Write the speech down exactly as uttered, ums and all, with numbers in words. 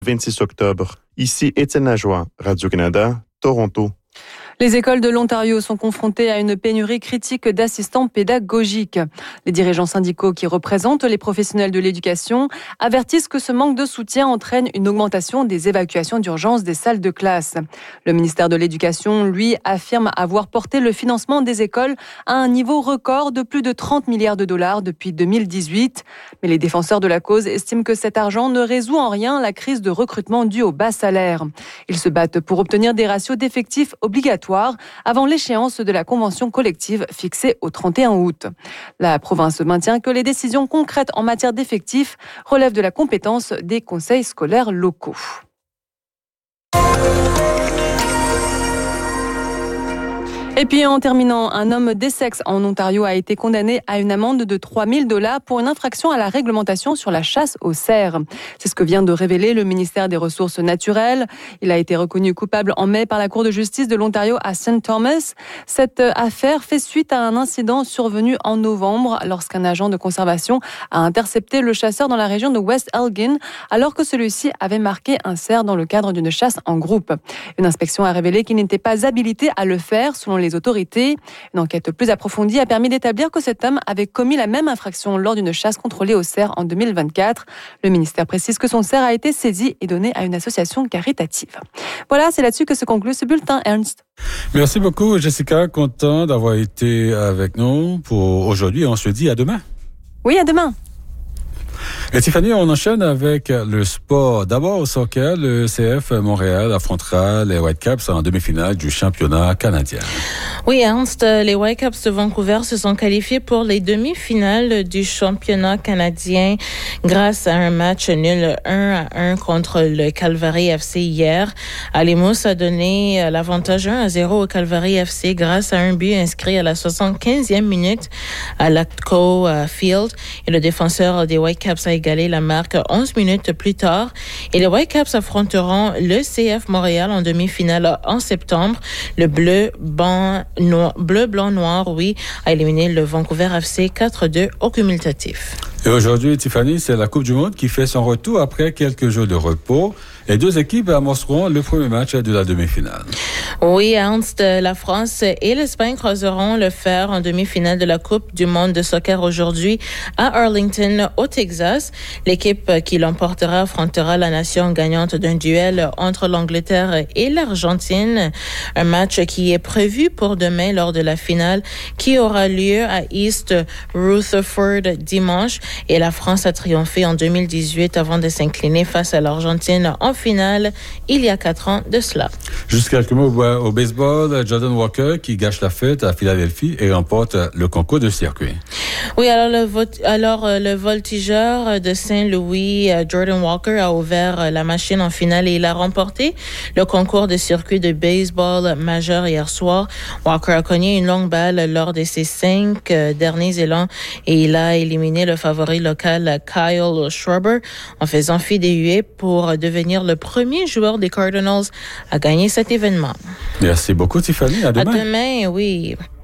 vingt-six octobre. Ici Étienne Lajoie, Radio-Canada, Toronto. Les écoles de l'Ontario sont confrontées à une pénurie critique d'assistants pédagogiques. Les dirigeants syndicaux qui représentent les professionnels de l'éducation avertissent que ce manque de soutien entraîne une augmentation des évacuations d'urgence des salles de classe. Le ministère de l'Éducation, lui, affirme avoir porté le financement des écoles à un niveau record de plus de trente milliards de dollars depuis deux mille dix-huit. Mais les défenseurs de la cause estiment que cet argent ne résout en rien la crise de recrutement due aux bas salaires. Ils se battent pour obtenir des ratios d'effectifs obligatoires avant l'échéance de la convention collective fixée au trente et un août. La province maintient que les décisions concrètes en matière d'effectifs relèvent de la compétence des conseils scolaires locaux. Et puis en terminant, un homme d'Essex en Ontario a été condamné à une amende de trois mille dollars pour une infraction à la réglementation sur la chasse aux cerfs. C'est ce que vient de révéler le ministère des Ressources naturelles. Il a été reconnu coupable en mai par la Cour de justice de l'Ontario à Saint Thomas. Cette affaire fait suite à un incident survenu en novembre lorsqu'un agent de conservation a intercepté le chasseur dans la région de West Elgin alors que celui-ci avait marqué un cerf dans le cadre d'une chasse en groupe. Une inspection a révélé qu'il n'était pas habilité à le faire selon les autorités. Une enquête plus approfondie a permis d'établir que cet homme avait commis la même infraction lors d'une chasse contrôlée au cerf en deux mille vingt-quatre. Le ministère précise que son cerf a été saisi et donné à une association caritative. Voilà, c'est là-dessus que se conclut ce bulletin, Ernst. Merci beaucoup, Jessica. Content d'avoir été avec nous pour aujourd'hui. On se dit à demain. Oui, à demain. Et Tiffany, on enchaîne avec le sport. D'abord au soccer, le C F Montréal affrontera les Whitecaps en demi-finale du championnat canadien. Oui, Ernst, les Whitecaps de Vancouver se sont qualifiés pour les demi-finales du championnat canadien grâce à un match nul un à un contre le Calgary F C hier. Alimus a donné l'avantage un à zéro au Calgary F C grâce à un but inscrit à la soixante-quinzième minute à l'Atco Field et le défenseur des Whitecaps a égalé la marque onze minutes plus tard. Et les Whitecaps affronteront le C F Montréal en demi-finale en septembre. Le bleu, ban, noir, bleu, blanc, noir, oui, a éliminé le Vancouver F C quatre deux au cumulatif. Et aujourd'hui, Tiffany, c'est la Coupe du Monde qui fait son retour après quelques jours de repos. Les deux équipes amorceront le premier match de la demi-finale. Oui, Ernst, la France et l'Espagne croiseront le fer en demi-finale de la Coupe du Monde de soccer aujourd'hui à Arlington, au Texas. L'équipe qui l'emportera affrontera la nation gagnante d'un duel entre l'Angleterre et l'Argentine. Un match qui est prévu pour demain lors de la finale qui aura lieu à East Rutherford dimanche. Et la France a triomphé en deux mille dix-huit avant de s'incliner face à l'Argentine en finale il y a quatre ans de cela. Juste quelques mots au baseball. Jordan Walker qui gâche la fête à Philadelphie et remporte le concours de circuit. Oui, alors le, vo- alors, le voltigeur de Saint-Louis, Jordan Walker, a ouvert la machine en finale et il a remporté le concours de circuit de baseball majeur hier soir. Walker a cogné une longue balle lors de ses cinq derniers élans et il a éliminé le favori local Kyle Schwarber en faisant fi des huées pour devenir le premier joueur des Cardinals à gagner cet événement. Merci beaucoup, Tiffany. À demain. À demain, oui.